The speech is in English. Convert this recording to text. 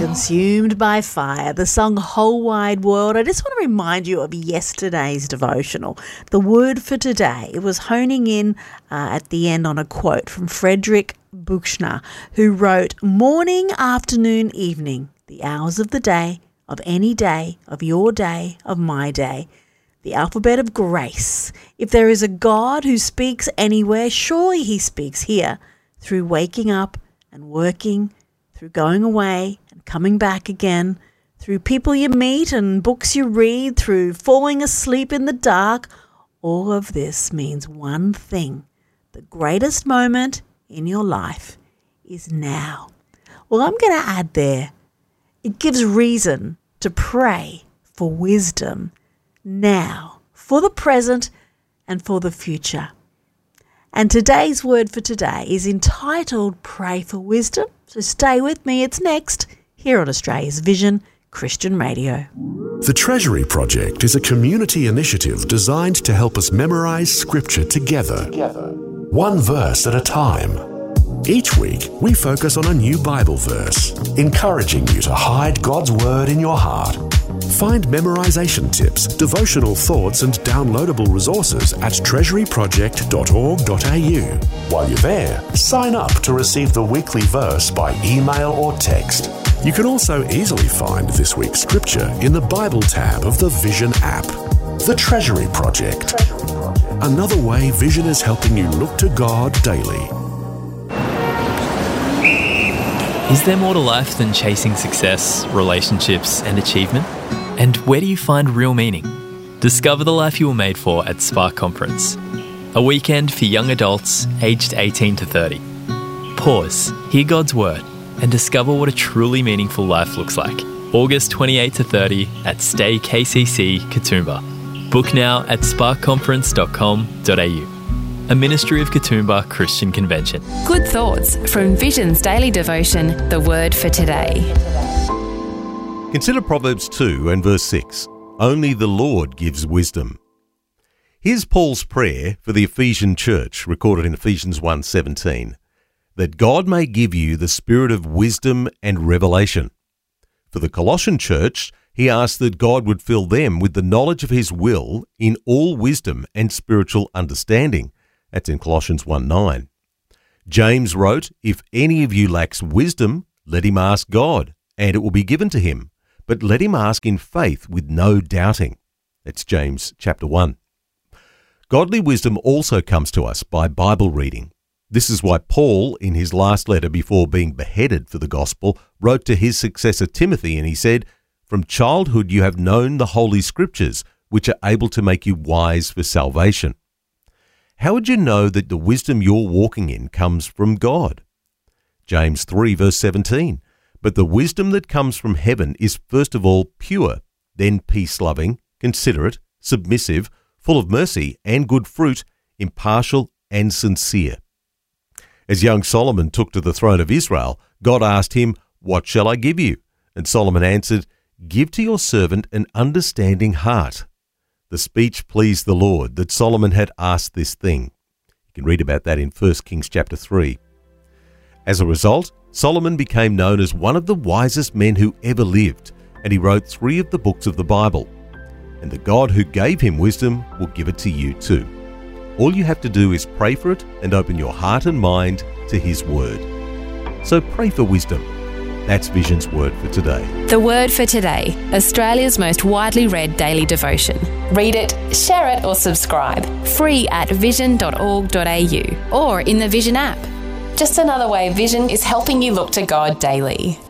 Consumed by Fire, the song Whole Wide World. I just want to remind you of yesterday's devotional. The word for today, it was honing in at the end on a quote from Friedrich Buchner, who wrote, "Morning, afternoon, evening, the hours of the day, of any day, of your day, of my day. The alphabet of grace. If there is a God who speaks anywhere, surely he speaks here, through waking up and working, through going away and coming back again, through people you meet and books you read, through falling asleep in the dark. All of this means one thing. The greatest moment in your life is now." Well, I'm going to add there, it gives reason to pray for wisdom now, for the present and for the future. And today's word for today is entitled Pray for Wisdom. So stay with me, it's next, here on Australia's Vision Christian Radio. The Treasury Project is a community initiative designed to help us memorise Scripture together, one verse at a time. Each week, we focus on a new Bible verse, encouraging you to hide God's Word in your heart. Find memorization tips, devotional thoughts and downloadable resources at treasuryproject.org.au. While you're there, sign up to receive the weekly verse by email or text. You can also easily find this week's scripture in the Bible tab of the Vision app. The Treasury Project. Another way Vision is helping you look to God daily. Is there more to life than chasing success, relationships and achievement? And where do you find real meaning? Discover the life you were made for at Spark Conference, a weekend for young adults aged 18 to 30. Pause, hear God's Word and discover what a truly meaningful life looks like. August 28 to 30 at Stay KCC, Katoomba. Book now at sparkconference.com.au. A ministry of Katoomba Christian Convention. Good thoughts from Vision's daily devotion, The Word for Today. Consider Proverbs 2 and verse 6. Only the Lord gives wisdom. Here's Paul's prayer for the Ephesian church, recorded in Ephesians 1:17, that God may give you the spirit of wisdom and revelation. For the Colossian church, he asked that God would fill them with the knowledge of his will in all wisdom and spiritual understanding. That's in Colossians 1:9. James wrote, "If any of you lacks wisdom, let him ask God, and it will be given to him. But let him ask in faith with no doubting." That's James chapter 1. Godly wisdom also comes to us by Bible reading. This is why Paul, in his last letter before being beheaded for the gospel, wrote to his successor Timothy, and he said, "From childhood you have known the Holy Scriptures, which are able to make you wise for salvation." How would you know that the wisdom you're walking in comes from God? James 3 verse 17. But the wisdom that comes from heaven is first of all pure, then peace-loving, considerate, submissive, full of mercy and good fruit, impartial and sincere. As young Solomon took to the throne of Israel, God asked him, "What shall I give you?" And Solomon answered, "Give to your servant an understanding heart." The speech pleased the Lord that Solomon had asked this thing. You can read about that in 1 Kings chapter 3. As a result, Solomon became known as one of the wisest men who ever lived, and he wrote 3 of the books of the Bible. And the God who gave him wisdom will give it to you too. All you have to do is pray for it and open your heart and mind to his word. So pray for wisdom. That's Vision's Word for Today. The Word for Today, Australia's most widely read daily devotion. Read it, share it or subscribe. Free at vision.org.au or in the Vision app. Just another way Vision is helping you look to God daily.